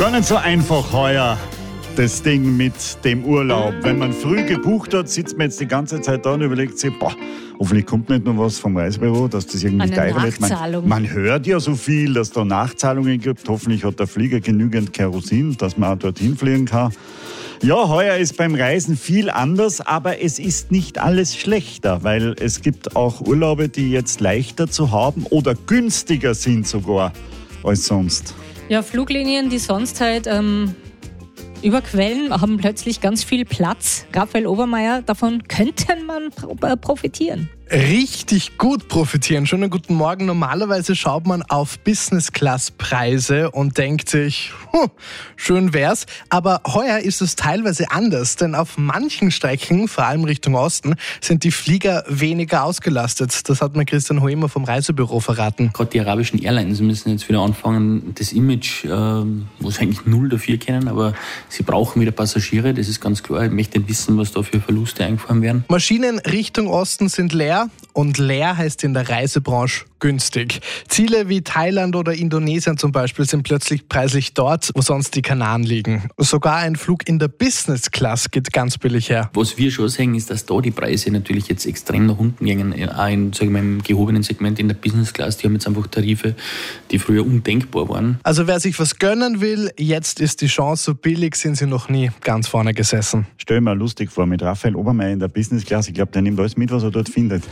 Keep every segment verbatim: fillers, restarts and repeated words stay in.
Gar nicht so einfach heuer, das Ding mit dem Urlaub. Wenn man früh gebucht hat, sitzt man jetzt die ganze Zeit da und überlegt sich, boah, hoffentlich kommt nicht noch was vom Reisebüro, dass das irgendwie teurer wird. Man, man hört ja so viel, dass da Nachzahlungen gibt. Hoffentlich hat der Flieger genügend Kerosin, dass man auch dorthin fliegen kann. Ja, heuer ist beim Reisen viel anders, aber es ist nicht alles schlechter, weil es gibt auch Urlaube, die jetzt leichter zu haben oder günstiger sind sogar als sonst. Ja, Fluglinien, die sonst halt ähm, überquellen, haben plötzlich ganz viel Platz. Raphael Obermeier, davon könnte man profitieren. Richtig gut profitieren. Schönen guten Morgen. Normalerweise schaut man auf Business-Class-Preise und denkt sich, huh, schön wär's. Aber heuer ist es teilweise anders, denn auf manchen Strecken, vor allem Richtung Osten, sind die Flieger weniger ausgelastet. Das hat mir Christian Hoemer vom Reisebüro verraten. Gerade die arabischen Airlines müssen jetzt wieder anfangen, das Image, äh, wo sie eigentlich null dafür kennen, aber sie brauchen wieder Passagiere, das ist ganz klar. Ich möchte nicht wissen, was da für Verluste eingefahren werden. Maschinen Richtung Osten sind leer. Und leer heißt in der Reisebranche günstig. Ziele wie Thailand oder Indonesien zum Beispiel sind plötzlich preislich dort, wo sonst die Kanaren liegen. Sogar ein Flug in der Business Class geht ganz billig her. Was wir schon sehen, ist, dass da die Preise natürlich jetzt extrem nach unten gehen. Auch in, sagen wir, im gehobenen Segment in der Business Class, die haben jetzt einfach Tarife, die früher undenkbar waren. Also wer sich was gönnen will, jetzt ist die Chance. So billig sind sie noch nie ganz vorne gesessen. Stell mir lustig vor, mit Raphael Obermeier in der Business Class. Ich glaube, der nimmt alles mit, was er dort findet.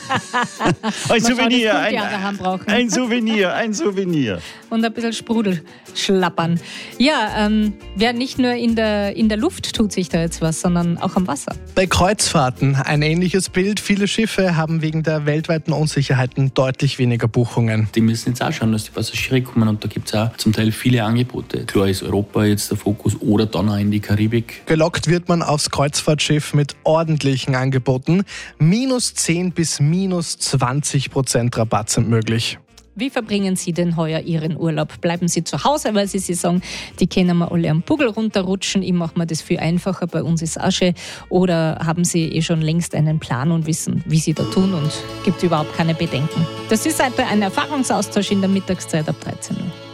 ein Souvenir, ein, ein Souvenir, ein Souvenir. Und ein bisschen Sprudel schlappern. Ja, ähm, wer nicht nur in der, in der Luft tut sich da jetzt was, sondern auch am Wasser. Bei Kreuzfahrten ein ähnliches Bild. Viele Schiffe haben wegen der weltweiten Unsicherheiten deutlich weniger Buchungen. Die müssen jetzt auch schauen, dass die Passagiere kommen und da gibt es auch zum Teil viele Angebote. Klar ist Europa jetzt der Fokus oder dann auch in die Karibik. Gelockt wird man aufs Kreuzfahrtschiff mit ordentlichen Angeboten. Minus zehn bis minus zwanzig Prozent Rabatt sind möglich. Wie verbringen Sie denn heuer Ihren Urlaub? Bleiben Sie zu Hause, weil Sie, Sie sagen, die können wir alle am Bugel runterrutschen, ich mache mir das viel einfacher, bei uns ist Asche. Oder haben Sie eh schon längst einen Plan und wissen, wie Sie da tun und gibt überhaupt keine Bedenken? Das ist halt ein Erfahrungsaustausch in der Mittagszeit ab dreizehn Uhr.